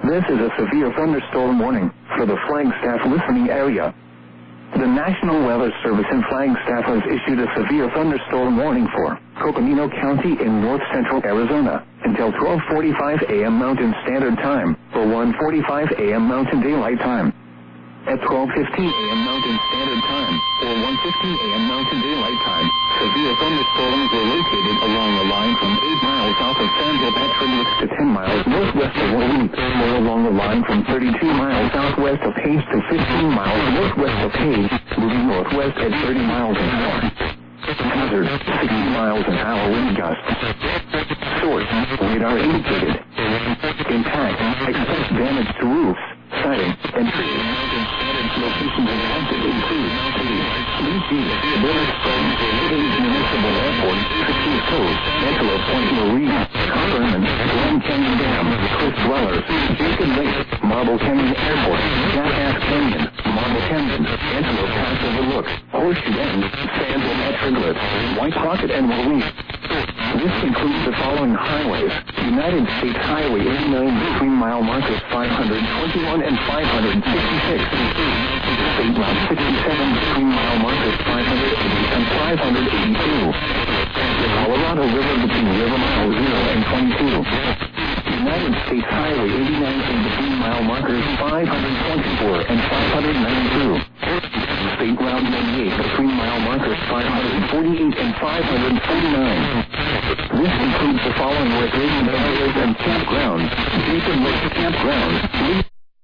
This is a severe thunderstorm warning for the Flagstaff listening area. The National Weather Service in Flagstaff has issued a severe thunderstorm warning for Coconino County in north central Arizona until 12:45 a.m. Mountain Standard Time or 1:45 a.m. Mountain Daylight Time. At 12:15 a.m. Mountain Standard Time or 1:15 a.m. Mountain Daylight Time, severe thunderstorms were located along the line from 8 miles south of San Gil Petroglyphs to 10 miles northwest of Wahoo, or along the line from 32 miles southwest of Page to 15 miles northwest of Page, moving northwest at 30 miles an hour. Hazard, 60 miles an hour wind gusts. Source, radar indicated. Impact, expect damage to roofs, siding, and trees. Mountain standard locations impacted include Willis Springs, Page Municipal Airport, Christmas Cove, Antelope Point Marine, Copperman, Glen Canyon Dam, Cliff Dwellers, Beacon Lake, Marble Canyon Airport, Jackass Canyon, Marble Canyon, Antelope Pass Overlook, Horseshoe Bend, San Gil Petroglyphs, White Pocket, and Wahoo. This includes the following highways: United States Highway 89 between mile markers 521 and 566, State Route 67 between mile markers 580 and 582, the Colorado River between river mile 0 and 22, United States Highway 89 in between mile markers 524 and 592, State Route 98 between mile markers 548 and 549. This includes the following recreation areas and campgrounds: Beacon Lake Campground,